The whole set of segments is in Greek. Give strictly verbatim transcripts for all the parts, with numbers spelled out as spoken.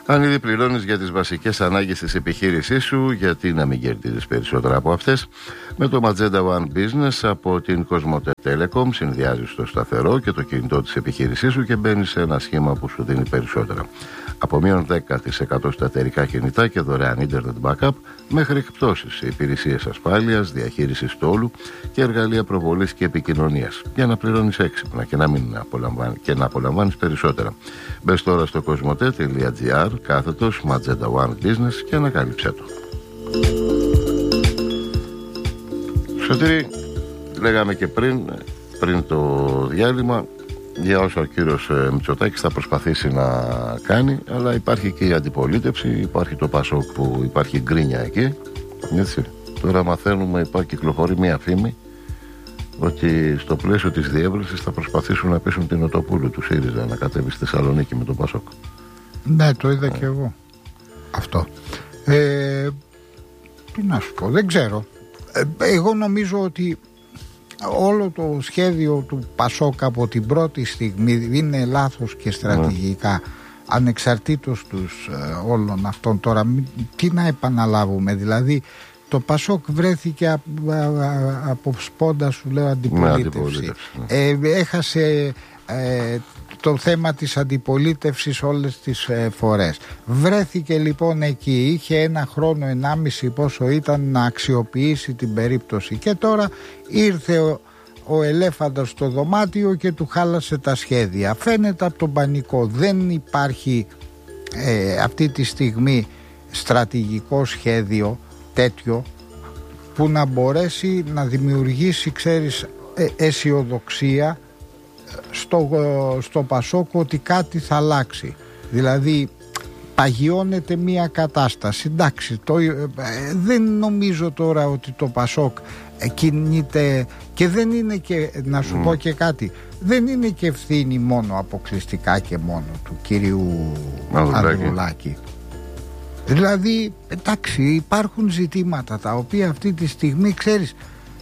Αν ήδη πληρώνεις για τις βασικές ανάγκες της επιχείρησής σου, γιατί να μην κερδίζεις περισσότερα από αυτές? Με το Magenta One Business από την Cosmote Telecom συνδυάζεις το σταθερό και το κινητό της επιχείρησής σου και μπαίνεις σε ένα σχήμα που σου δίνει περισσότερα. Από μείον δέκα τοις εκατό στα εταιρικά κινητά και δωρεάν Internet Backup, μέχρι εκπτώσεις σε υπηρεσίες ασφάλειας, διαχείρισης τόλου και εργαλεία προβολής και επικοινωνίας. Για να πληρώνεις έξυπνα και να, μην απολαμβάνει, και να απολαμβάνεις περισσότερα. Μπες τώρα στο cosmote.gr κάθετος Magenta One Business και ανακάλυψέ το. Σωτήρη, λέγαμε και πριν, πριν το διάλειμμα, για όσο ο κύριος Μητσοτάκης θα προσπαθήσει να κάνει, αλλά υπάρχει και η αντιπολίτευση, υπάρχει το Πασόκ που υπάρχει γκρίνια εκεί, έτσι. Τώρα μαθαίνουμε, υπάρχει, κυκλοφορεί μια φήμη ότι στο πλαίσιο της διεύρυνσης θα προσπαθήσουν να πείσουν την Οτοπούλου του ΣΥΡΙΖΑ να κατέβει στη Θεσσαλονίκη με τον Πασόκ. Ναι, το είδα ε. και εγώ αυτό. ε, Τι να σου πω, δεν ξέρω. ε, Εγώ νομίζω ότι όλο το σχέδιο του Πασόκ από την πρώτη στιγμή είναι λάθος και στρατηγικά, mm. ανεξαρτήτως τους ε, όλων αυτών. Τώρα τι να επαναλάβουμε, δηλαδή το Πασόκ βρέθηκε από, από σπόντα, σου λέω, αντιπολίτευση, αντιπολίτευση ε, έχασε ε, το θέμα της αντιπολίτευσης όλες τις ε, φορές. Βρέθηκε λοιπόν εκεί, είχε ένα χρόνο, ενάμιση πόσο ήταν, να αξιοποιήσει την περίπτωση και τώρα ήρθε ο, ο ελέφαντας στο δωμάτιο και του χάλασε τα σχέδια. Φαίνεται από τον πανικό, δεν υπάρχει ε, αυτή τη στιγμή στρατηγικό σχέδιο τέτοιο που να μπορέσει να δημιουργήσει, ξέρεις, ε, αισιοδοξία στο, στο Πασόκ ότι κάτι θα αλλάξει. Δηλαδή παγιώνεται μια κατάσταση. Εντάξει, το, ε, δεν νομίζω τώρα ότι το Πασόκ ε, κινείται, και δεν είναι και, να σου mm. πω και κάτι, δεν είναι και ευθύνη μόνο αποκλειστικά και μόνο του κυρίου Ανδρουλάκη. Δηλαδή, εντάξει, υπάρχουν ζητήματα τα οποία αυτή τη στιγμή, ξέρεις,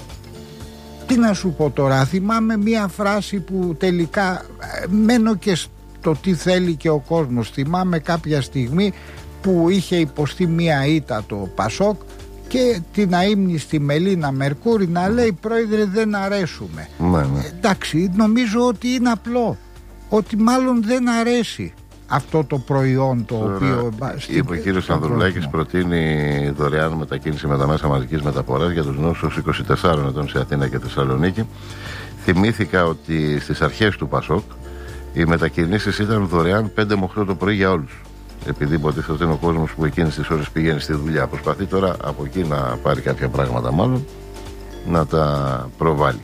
τι να σου πω τώρα, θυμάμαι μία φράση που τελικά μένω και στο τι θέλει και ο κόσμος. Θυμάμαι κάποια στιγμή που είχε υποστεί μία ήττα το Πασόκ και την αείμνηστη Μελίνα Μερκούρη να λέει «Πρόεδρε, δεν αρέσουμε». Ναι, ναι. Εντάξει, νομίζω ότι είναι απλό, ότι μάλλον δεν αρέσει αυτό το προϊόν το Τώρα, οποίο... Είπε ο κύριος Ανδρουλάκης, προτείνει δωρεάν μετακίνηση με τα μέσα μαζικής μεταφοράς για τους νέους είκοσι τεσσάρων ετών σε Αθήνα και Θεσσαλονίκη. Θυμήθηκα ότι στις αρχές του Πασόκ οι μετακινήσεις ήταν δωρεάν πέντε με οκτώ το πρωί για όλους. Επειδή υποτίθεται είναι ο κόσμος που εκείνες τις ώρες πηγαίνει στη δουλειά. Προσπαθεί τώρα από εκεί να πάρει κάποια πράγματα, μάλλον να τα προβάλλει.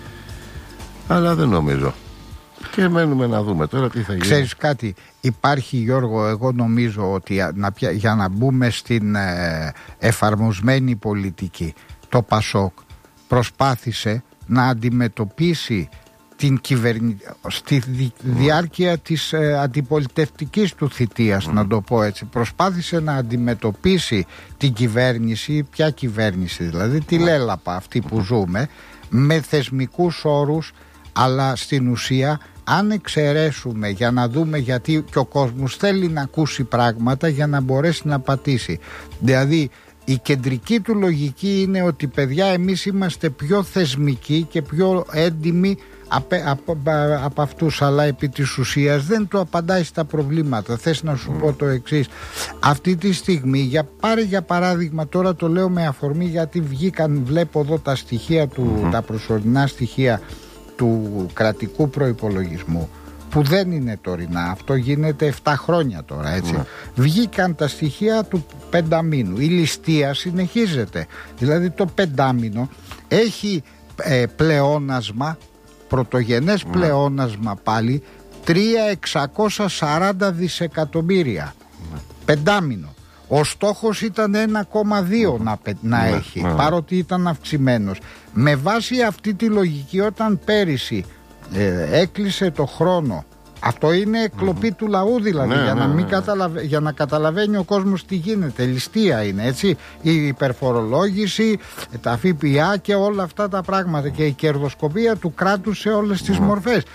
Αλλά δεν νομίζω. Και μένουμε να δούμε τώρα τι θα γίνει. Ξέρεις κάτι, υπάρχει, Γιώργο, εγώ νομίζω ότι να, για να μπούμε στην ε, εφαρμοσμένη πολιτική, το Πασόκ προσπάθησε να αντιμετωπίσει την κυβερνη... στη δι... mm. διάρκεια της ε, αντιπολιτευτικής του θητείας, mm. να το πω έτσι, προσπάθησε να αντιμετωπίσει την κυβέρνηση, ποια κυβέρνηση δηλαδή, τη λέλαπα αυτή που mm. ζούμε, με θεσμικούς όρους, αλλά στην ουσία αν εξαιρέσουμε, για να δούμε, γιατί και ο κόσμος θέλει να ακούσει πράγματα για να μπορέσει να πατήσει, δηλαδή η κεντρική του λογική είναι ότι παιδιά εμείς είμαστε πιο θεσμικοί και πιο έντιμοι από, από, από αυτούς, αλλά επί της ουσίας δεν του απαντάει στα προβλήματα. Θες να σου mm. πω το εξής, αυτή τη στιγμή, για, πάρε για παράδειγμα, τώρα το λέω με αφορμή γιατί βγήκαν, βλέπω εδώ τα στοιχεία του, mm-hmm. τα προσωρινά στοιχεία του κρατικού προϋπολογισμού, που δεν είναι τωρινά, αυτό γίνεται επτά χρόνια τώρα, έτσι. Mm. Βγήκαν τα στοιχεία του πενταμήνου, η ληστεία συνεχίζεται, δηλαδή το πεντάμηνο έχει ε, πλεόνασμα, πρωτογενές mm. πλεόνασμα πάλι τρία χιλιάδες εξακόσια σαράντα δισεκατομμύρια mm. πεντάμηνο. Ο στόχος ήταν ένα κόμμα δύο mm. να, να mm. έχει mm. παρότι ήταν αυξημένος. Με βάση αυτή τη λογική, όταν πέρυσι ε, έκλεισε το χρόνο, αυτό είναι εκλοπή mm. του λαού δηλαδή, ναι, για, να μην καταλαβα... για να καταλαβαίνει ο κόσμος τι γίνεται, ληστεία είναι, έτσι, η υπερφορολόγηση, τα ΦΠΑ και όλα αυτά τα πράγματα και η κερδοσκοπία του κράτους σε όλες τις mm. μορφές.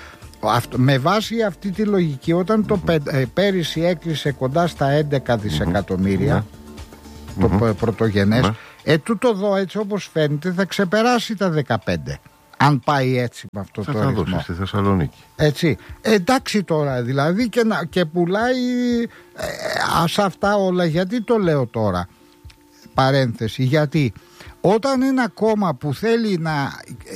αυτό, με βάση αυτή τη λογική, όταν το πε, ε, πέρυσι έκλεισε κοντά στα έντεκα δισεκατομμύρια mm-hmm. το mm-hmm. πρωτογενές, mm-hmm. ε, τούτο εδώ έτσι όπως φαίνεται θα ξεπεράσει τα δεκαπέντε. Αν πάει έτσι με αυτό θα το θα ρυθμό. δώσει στη Θεσσαλονίκη. Έτσι. Ε, εντάξει τώρα δηλαδή και, να, και πουλάει ε, σε αυτά όλα. Γιατί το λέω τώρα, παρένθεση, γιατί όταν ένα κόμμα που θέλει να,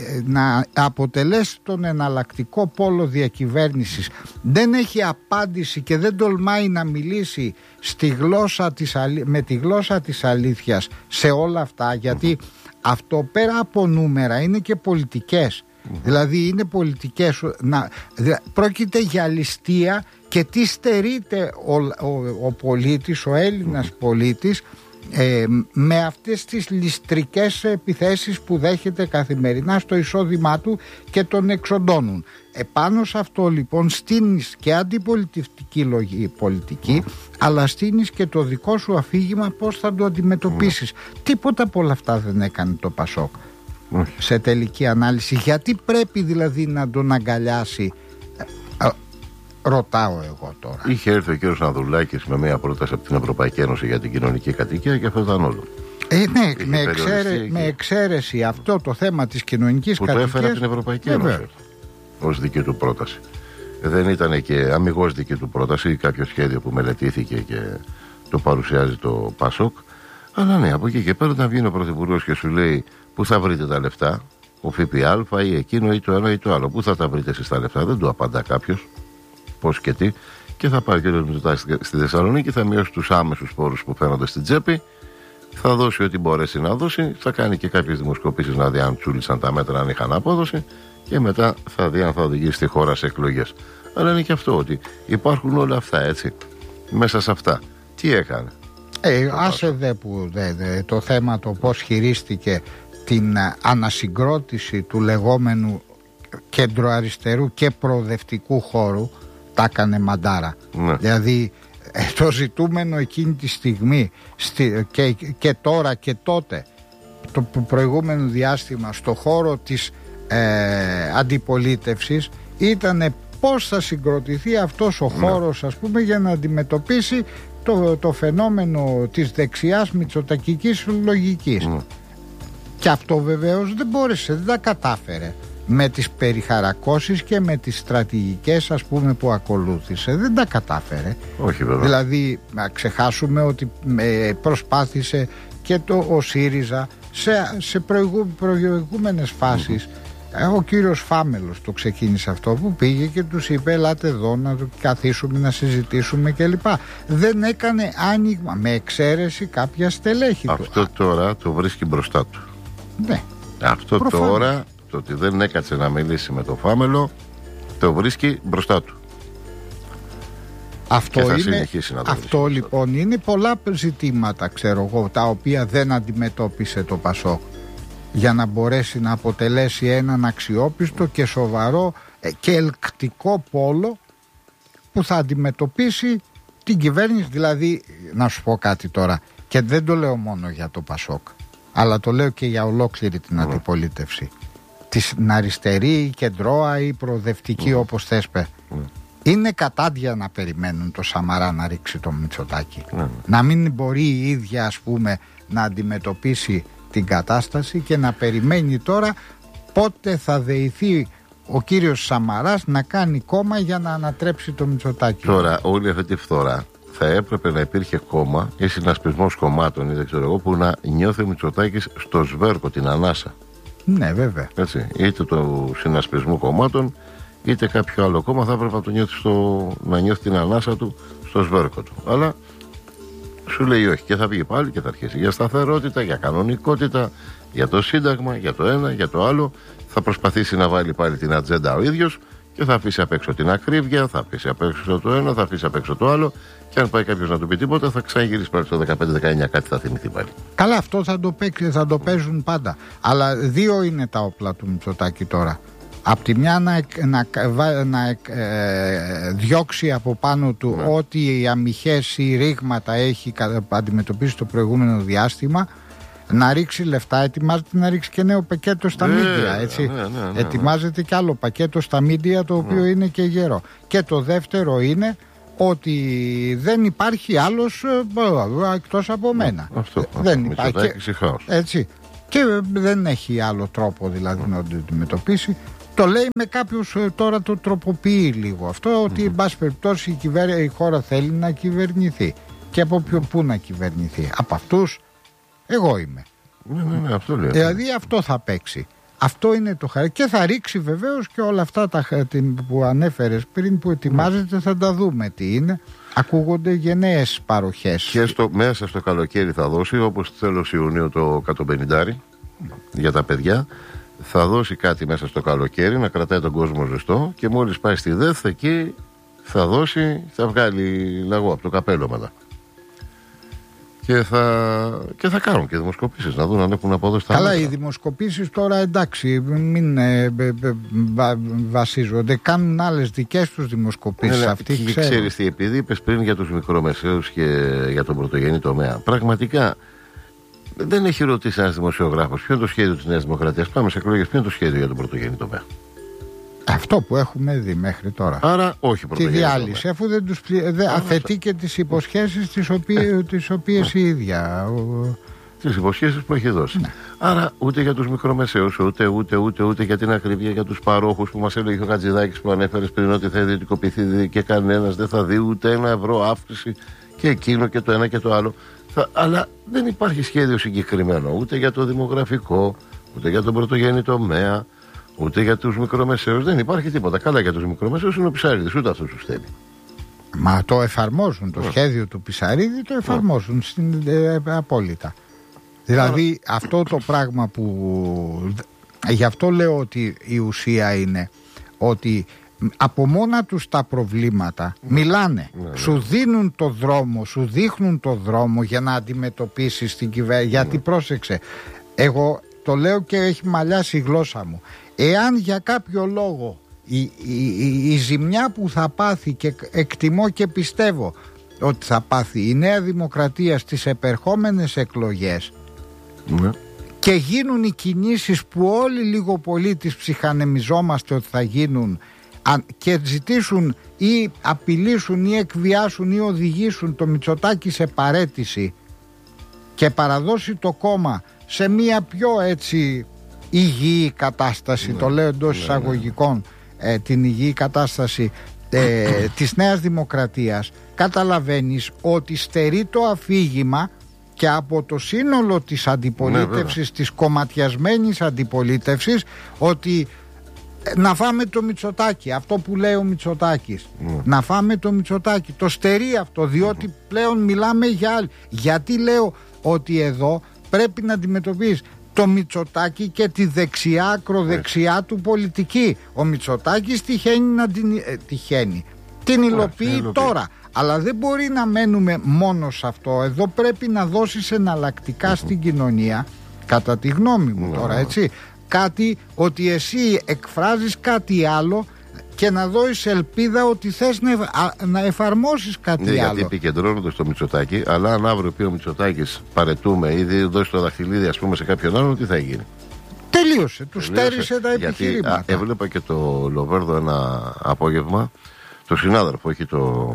να αποτελέσει τον εναλλακτικό πόλο διακυβέρνησης δεν έχει απάντηση και δεν τολμάει να μιλήσει στη γλώσσα της, με τη γλώσσα της αλήθειας σε όλα αυτά, γιατί αυτό πέρα από νούμερα είναι και πολιτικές. Δηλαδή είναι πολιτικές, να, πρόκειται για ληστεία και τι στερείται ο, ο, ο πολίτης, ο Έλληνας πολίτης, ε, με αυτές τις ληστρικές επιθέσεις που δέχεται καθημερινά στο εισόδημά του και τον εξοντώνουν. Επάνω σε αυτό λοιπόν στείνεις και αντιπολιτευτική λογική, πολιτική, αλλά στείνεις και το δικό σου αφήγημα πώς θα το αντιμετωπίσεις. Τίποτα από όλα αυτά δεν έκανε το Πασόκ. Όχι. Σε τελική ανάλυση. Γιατί πρέπει δηλαδή να τον αγκαλιάσει, ε, ρωτάω εγώ τώρα. Είχε έρθει ο κ. Ανδρουλάκης με μια πρόταση από την Ευρωπαϊκή Ένωση για την κοινωνική κατοικία και αυτό ήταν όλο. Ε, ναι, με, εξαίρε, με εξαίρεση αυτό το θέμα της κοινωνικής κατοικίας που το έφερε από την Ευρωπαϊκή Ένωση ως δική του πρόταση. Δεν ήταν και αμιγώς δική του πρόταση, κάποιο σχέδιο που μελετήθηκε και το παρουσιάζει το Πασόκ. Αλλά ναι, από εκεί και πέρα να βγει ο Πρωθυπουργός και σου λέει πού θα βρείτε τα λεφτά, ο ΦΠΑ ή εκείνο ή το ένα ή το άλλο. Πού θα τα βρείτε εσείς τα λεφτά, δεν του απαντά κάποιος πώς και τι. Και θα πάρει και ο Μητσοτάκης στη Θεσσαλονίκη, θα μειώσει τους άμεσους πόρους που φαίνονται στην τσέπη, θα δώσει ό,τι μπορέσει να δώσει, θα κάνει και κάποιες δημοσκοπήσεις να δει αν τσούλησαν τα μέτρα, αν είχαν απόδοση, και μετά θα δει αν θα οδηγήσει τη χώρα σε εκλογές. Αλλά είναι και αυτό, ότι υπάρχουν όλα αυτά, έτσι. Μέσα σε αυτά, τι έκανε. Ε, άσε δε που δε, δε, το θέμα το πώς χειρίστηκε την ανασυγκρότηση του λεγόμενου κεντροαριστερού και προοδευτικού χώρου, τα έκανε μαντάρα. Ναι. Δηλαδή ε, το ζητούμενο εκείνη τη στιγμή στη, και, και τώρα και τότε, το προηγούμενο διάστημα, στο χώρο της ε, αντιπολίτευσης ήταν πώς θα συγκροτηθεί αυτός ο ναι. χώρος, ας πούμε, για να αντιμετωπίσει το, το φαινόμενο της δεξιάς μητσοτακικής λογικής. Mm. Και αυτό βεβαίως δεν μπόρεσε, δεν τα κατάφερε με τις περιχαρακώσεις και με τις στρατηγικές, ας πούμε, που ακολούθησε. Δεν τα κατάφερε. Όχι βέβαια. Δηλαδή να ξεχάσουμε ότι ε, προσπάθησε και το ο ΣΥΡΙΖΑ σε, σε προηγού, προηγούμενες φάσεις. Mm. Ο κύριος Φάμελος το ξεκίνησε αυτό, που πήγε και τους είπε ελάτε εδώ να καθίσουμε να συζητήσουμε κλπ. Δεν έκανε άνοιγμα, με εξαίρεση κάποια στελέχη αυτό του. Αυτό τώρα το βρίσκει μπροστά του. Ναι. Αυτό προφανώς. Τώρα το ότι δεν έκατσε να μιλήσει με τον Φάμελο το βρίσκει μπροστά του. Αυτό, και θα είναι, συνεχίσει να το αυτό λοιπόν είναι πολλά ζητήματα, ξέρω εγώ, τα οποία δεν αντιμετώπισε το Πασόκ για να μπορέσει να αποτελέσει έναν αξιόπιστο και σοβαρό και ελκτικό πόλο που θα αντιμετωπίσει την κυβέρνηση. Δηλαδή, να σου πω κάτι τώρα, και δεν το λέω μόνο για το Πασόκ, αλλά το λέω και για ολόκληρη την mm. αντιπολίτευση, την αριστερή ή κεντρώα ή προοδευτική, mm. όπως θες πε. Mm. Είναι κατάντια να περιμένουν το Σαμαρά να ρίξει το Μητσοτάκη. Mm. Να μην μπορεί η ίδια, ας πούμε, να αντιμετωπίσει την κατάσταση και να περιμένει τώρα πότε θα δεηθεί ο κύριος Σαμαράς να κάνει κόμμα για να ανατρέψει το Μητσοτάκη. Τώρα όλη αυτή τη φθορά θα έπρεπε να υπήρχε κόμμα ή συνασπισμός κομμάτων ή δεν ξέρω εγώ, που να νιώθει ο Μητσοτάκης στο σβέρκο, την ανάσα. Ναι, βέβαια. Έτσι, είτε του συνασπισμού κομμάτων είτε κάποιο άλλο κόμμα θα έπρεπε να, το νιώθει στο, να νιώθει την ανάσα του στο σβέρκο του. Αλλά σου λέει όχι, και θα βγει πάλι και θα αρχίσει για σταθερότητα, για κανονικότητα, για το Σύνταγμα, για το ένα, για το άλλο. Θα προσπαθήσει να βάλει πάλι την ατζέντα ο ίδιος και θα αφήσει απ' έξω την ακρίβεια, θα αφήσει απ' έξω το ένα, θα αφήσει απ' έξω το άλλο. Και αν πάει κάποιος να του πει τίποτα, θα ξαναγυρίσει πάλι στο δεκαπέντε δεκαεννιά, κάτι θα θυμηθεί πάλι. Καλά, αυτό θα το, παίξει, θα το παίζουν πάντα. Αλλά δύο είναι τα όπλα του Μητσοτάκη τώρα. Απ' τη μια να, να, να ε, διώξει από πάνω του ναι. ό,τι οι αμυχές ή ρήγματα έχει αντιμετωπίσει το προηγούμενο διάστημα, να ρίξει λεφτά, ετοιμάζεται να ρίξει και νέο πακέτο στα μίντια, έτσι. Ναι, ναι, ναι, ναι. Ετοιμάζεται και άλλο πακέτο στα μίντια, το οποίο ναι. είναι και γερό. Και το δεύτερο είναι ότι δεν υπάρχει άλλος εκτός από μένα. Αυτό, δεν αυτό, υπάρχει. Έτσι. Και δεν έχει άλλο τρόπο δηλαδή mm. να το αντιμετωπίσει. Το λέει με κάποιους, τώρα το τροποποιεί λίγο αυτό, ότι mm. εν πάση περιπτώσει η, κυβέρ... η χώρα θέλει να κυβερνηθεί. Και από ποιο πού να κυβερνηθεί? Από αυτούς εγώ είμαι. Ναι, ναι, ναι, αυτό λέω. Δηλαδή αυτό θα παίξει. Αυτό είναι το χαρακτήρα. Και θα ρίξει βεβαίως και όλα αυτά τα που ανέφερες πριν, που ετοιμάζεται, θα τα δούμε τι είναι. Ακούγονται γενναίες παροχές. Και στο, μέσα στο καλοκαίρι θα δώσει, όπως τέλος Ιουνίου, το εκατοπενήντα για τα παιδιά. Θα δώσει κάτι μέσα στο καλοκαίρι να κρατάει τον κόσμο ζεστό, και μόλις πάει στη ΔΕΘ εκεί θα δώσει, θα βγάλει λαγό από το καπέλο μετά. Και θα, και θα κάνουν και δημοσκοπήσεις να δουν αν έχουν απόδοση. Καλά, οι δημοσκοπήσεις τώρα εντάξει, μην ε, ε, ε, βα, βασίζονται. Κάνουν άλλες δικές τους δημοσκοπήσεις. Ναι, αυτοί και ξέρουν. Ξέρεις τι, επειδή είπες πριν για τους μικρομεσαίους και για τον πρωτογενή τομέα, πραγματικά δεν έχει ρωτήσει ένας δημοσιογράφος ποιο είναι το σχέδιο της Νέας Δημοκρατίας. Πάμε σε εκλογές, ποιο είναι το σχέδιο για τον πρωτογενή τομέα? Αυτό που έχουμε δει μέχρι τώρα. Άρα όχι πρωτογενή. Τη διάλυση, αφού δεν τους πλη... δε... αθετεί και τις υποσχέσεις τις, οποίες, τις οποίες η ίδια. Τις υποσχέσεις που έχει δώσει. Ναι. Άρα ούτε για τους μικρομεσαίους, ούτε, ούτε, ούτε, ούτε για την ακρίβεια, για τους παρόχους που μας έλεγε ο Χατζηδάκης που ανέφερες πριν ότι θα ιδιωτικοποιηθεί και κανένας δεν θα δει ούτε ένα ευρώ αύξηση, και εκείνο και το ένα και το άλλο. Θα... Αλλά δεν υπάρχει σχέδιο συγκεκριμένο ούτε για το δημογραφικό, ούτε για τον πρωτογενή τομέα, ούτε για τους μικρομεσαίους. Δεν υπάρχει τίποτα. Καλά, για τους μικρομεσαίους είναι ο Πισαρίδης, ούτε αυτός τους θέλει. Μα το εφαρμόζουν. Το yeah. σχέδιο του Πισαρίδη το εφαρμόζουν yeah. στην, ε, απόλυτα. Δηλαδή yeah. αυτό το πράγμα που. Γι' αυτό λέω ότι η ουσία είναι ότι από μόνα τους τα προβλήματα yeah. μιλάνε. Yeah. Σου δίνουν το δρόμο, σου δείχνουν το δρόμο για να αντιμετωπίσεις την κυβέρνηση. Yeah. Γιατί πρόσεξε, εγώ το λέω και έχει μαλλιάσει η γλώσσα μου. Εάν για κάποιο λόγο η, η, η, η ζημιά που θα πάθει, και εκτιμώ και πιστεύω ότι θα πάθει η Νέα Δημοκρατία στις επερχόμενες εκλογές, ναι. και γίνουν οι κινήσεις που όλοι λίγο πολύ τις ψυχανεμιζόμαστε ότι θα γίνουν, και ζητήσουν ή απειλήσουν ή εκβιάσουν ή οδηγήσουν το Μητσοτάκη σε παραίτηση και παραδώσει το κόμμα σε μια πιο έτσι υγιή κατάσταση, ναι, το λέω εντός ναι, εισαγωγικών, ναι. ε, την υγιή κατάσταση ε, της Νέας Δημοκρατίας, καταλαβαίνεις ότι στερεί το αφήγημα και από το σύνολο της αντιπολίτευσης, ναι, της κομματιασμένης αντιπολίτευσης, ότι να φάμε το Μητσοτάκη, αυτό που λέει ο Μητσοτάκης, mm. να φάμε το Μητσοτάκη, το στερεί αυτό, διότι mm. πλέον μιλάμε για άλλη. Γιατί λέω ότι εδώ πρέπει να αντιμετωπίσεις το Μητσοτάκη και τη δεξιά, ακροδεξιά του πολιτική. Ο Μητσοτάκης τυχαίνει να την, ε, τυχαίνει. την υλοποιεί yeah, τώρα. Αλλά δεν μπορεί να μένουμε μόνο σε αυτό. Εδώ πρέπει να δώσεις εναλλακτικά mm-hmm. στην κοινωνία, κατά τη γνώμη μου mm-hmm. τώρα, έτσι, κάτι, ότι εσύ εκφράζεις κάτι άλλο και να δώσεις ελπίδα ότι θες να, α, να εφαρμόσεις κάτι ναι, άλλο. Γιατί επικεντρώνονται στο Μητσοτάκη, αλλά αν αύριο πει ο Μητσοτάκης παρετούμε ή δώσει το δαχτυλίδι, ας πούμε, σε κάποιον άλλον, τι θα γίνει? Τελείωσε, του στέρισε τα επιχειρήματα. Γιατί, α, έβλεπα και το Λοβέρδο ένα απόγευμα, το συνάδελφο, όχι το.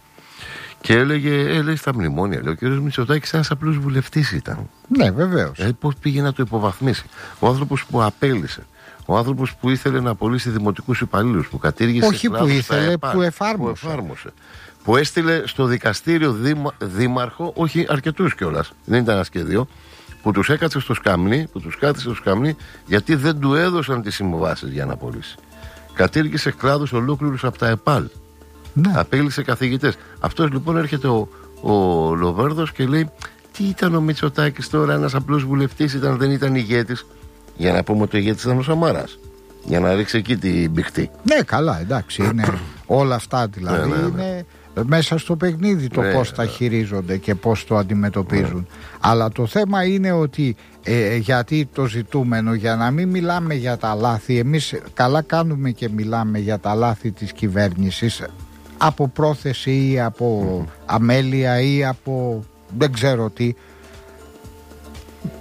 Και έλεγε, έλεγε στα μνημόνια, λέει, ο κ. Μητσοτάκης ένας απλός βουλευτής ήταν. Ναι, βεβαίως. Ε, πώς πήγε να το υποβαθμίσει? Ο άνθρωπος που απέλησε. Ο άνθρωπος που ήθελε να απολύσει δημοτικούς υπαλλήλους, που κατήργησε. Όχι που ήθελε, ΕΠΑ, που, εφάρμοσε. που εφάρμοσε. Που έστειλε στο δικαστήριο δήμα, δήμαρχο, όχι αρκετούς κιόλας, δεν ήταν ένα και δύο, που τους έκατσε στο σκαμνί, που τους κάθισε στο σκαμνί, γιατί δεν του έδωσαν τις συμβάσεις για να απολύσει. Κατήργησε κλάδους ολόκληρους από τα ΕΠΑΛ. Ναι. Απέλησε καθηγητές. Αυτός λοιπόν έρχεται ο, ο Λοβέρδος και λέει, τι ήταν ο Μητσοτάκης τώρα, ένας απλός βουλευτής ήταν, δεν ήταν ηγέτης? Για να πούμε ότι ο ηγέτης ήταν ο Σαμαράς, για να ρίξει εκεί την μπιχτή. Ναι, καλά, εντάξει, είναι όλα αυτά δηλαδή, ναι, ναι, ναι. είναι μέσα στο παιχνίδι το ναι, πώς ναι. τα χειρίζονται και πώς το αντιμετωπίζουν. Ναι. Αλλά το θέμα είναι ότι ε, γιατί το ζητούμενο, για να μην μιλάμε για τα λάθη, εμείς καλά κάνουμε και μιλάμε για τα λάθη της κυβέρνησης, από πρόθεση ή από mm. αμέλεια ή από δεν ξέρω τι.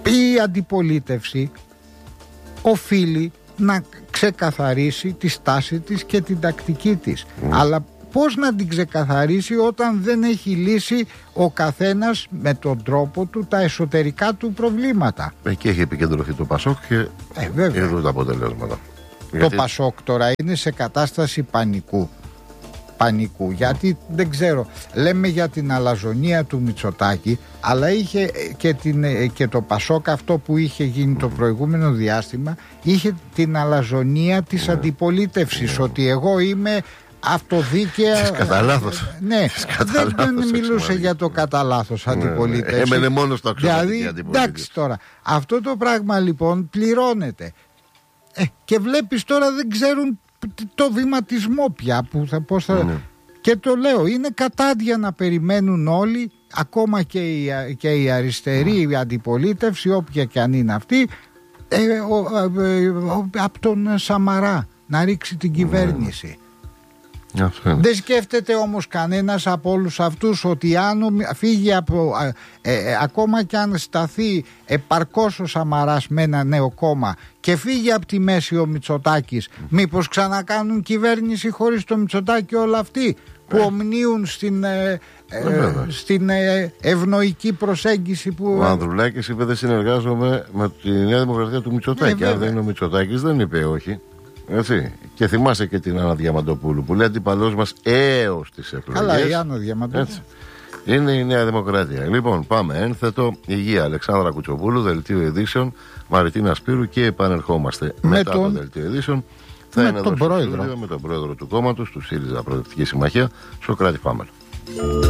η αντιπολίτευση οφείλει να ξεκαθαρίσει τη στάση της και την τακτική της. Mm. Αλλά πώς να την ξεκαθαρίσει όταν δεν έχει λύσει ο καθένας με τον τρόπο του τα εσωτερικά του προβλήματα? Εκεί έχει επικεντρωθεί το Πασόκ και ε, είδουν τα αποτελέσματα. Το Γιατί... Πασόκ τώρα είναι σε κατάσταση πανικού. Πανικού, γιατί δεν ξέρω, λέμε για την αλαζονία του Μητσοτάκη, αλλά είχε και, την, και το Πασόκ αυτό που είχε γίνει το προηγούμενο διάστημα, είχε την αλαζονία της αντιπολίτευσης, ότι εγώ είμαι αυτοδίκαια. Κατά λάθος. Ναι, δεν, δεν μιλούσε για το κατά λάθος αντιπολίτευση. Έμενε μόνο στο αξιωματική δηλαδή, αντιπολίτευση. εντάξει τώρα, αυτό το πράγμα λοιπόν πληρώνεται. Ε, και βλέπεις τώρα δεν ξέρουν το βηματισμό πια που θα, πώς θα... Ναι. Και το λέω, είναι κατάντια να περιμένουν όλοι, ακόμα και η, και η αριστερή η αντιπολίτευση, όποια και αν είναι αυτή, ε, ε, ε, ε, από τον Σαμαρά να ρίξει την κυβέρνηση. Ναι. Δεν σκέφτεται όμως κανένας από όλους αυτούς ότι αν φύγει από, ε, ε, ακόμα και αν σταθεί επαρκώς ο Σαμαράς με ένα νέο κόμμα και φύγει από τη μέση ο Μητσοτάκης, mm. μήπως ξανακάνουν κυβέρνηση χωρίς το Μητσοτάκη όλα αυτοί που ε. ομνίουν στην, ε, ε, στην ε, ευνοϊκή προσέγγιση που... Ο Ανδρουλάκης είπε δεν συνεργάζομαι με τη Νέα Δημοκρατία του Μητσοτάκη. Ε, αν δεν είναι ο Μητσοτάκης δεν είπε όχι. Έτσι. Και θυμάσαι και την Άννα Διαμαντοπούλου που λέει αντιπαλός μας έως τις εκλογές. Καλά, η Άννα Διαμαντοπούλου. Είναι η Νέα Δημοκρατία. Λοιπόν, πάμε. Ένθετο, υγεία. Αλεξάνδρα Κουτσοπούλου, δελτίο ειδήσεων. Μαριτίνα Σπύρου και επανερχόμαστε με μετά τον... το δελτίο ειδήσεων. Θα με είναι τον εδώ πρόεδρο. Στούδιο, με τον πρόεδρο του κόμματος, του ΣΥΡΙΖΑ Προοδευτική Συμμαχία, Σωκράτη Φάμελ.